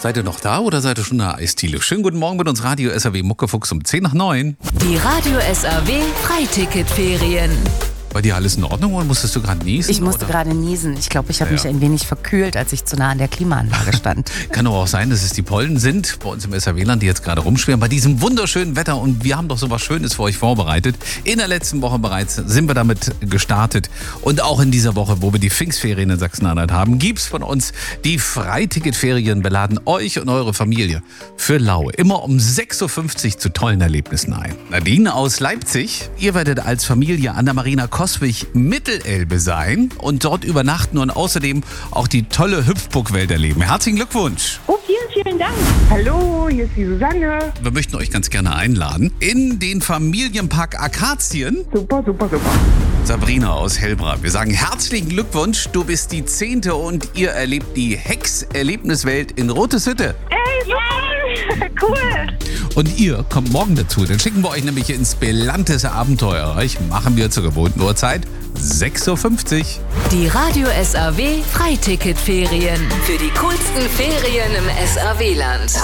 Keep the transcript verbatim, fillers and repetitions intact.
Seid ihr noch da oder seid ihr schon in der Eisdiele? Schönen guten Morgen mit uns Radio S R W Muckefuchs um zehn nach neun. Die Radio S R W Freiticketferien. Bei dir alles in Ordnung oder musstest du gerade niesen? Ich musste oder? gerade niesen. Ich glaube, ich habe Ja. mich ein wenig verkühlt, als ich zu nah an der Klimaanlage stand. Kann aber auch sein, dass es die Pollen sind bei uns im S R W-Land, die jetzt gerade rumschwirren. Bei diesem wunderschönen Wetter und wir haben doch so was Schönes für euch vorbereitet. In der letzten Woche bereits sind wir damit gestartet. Und auch in dieser Woche, wo wir die Pfingstferien in Sachsen-Anhalt haben, gibt's von uns die Freiticketferien, beladen euch und eure Familie für Laue. Immer um sechs Uhr fünfzig zu tollen Erlebnissen ein. Nadine aus Leipzig, ihr werdet als Familie an der Marina Coswig Mittelelbe sein und dort übernachten und außerdem auch die tolle Hüpfburg-Welt erleben. Herzlichen Glückwunsch! Oh, vielen, vielen Dank. Hallo, hier ist die Susanne. Wir möchten euch ganz gerne einladen in den Familienpark Akazien. Super, super, super. Sabrina aus Hellbra. Wir sagen herzlichen Glückwunsch. Du bist die Zehnte und ihr erlebt die Hex-Erlebniswelt in Roteshütte. Ey, super. Cool. Und ihr kommt morgen dazu. Dann schicken wir euch nämlich ins Belantes Abenteuerreich. Machen wir zur gewohnten Uhrzeit sechs Uhr fünfzig. Die Radio S R W Freiticketferien. Für die coolsten Ferien im S R W-Land.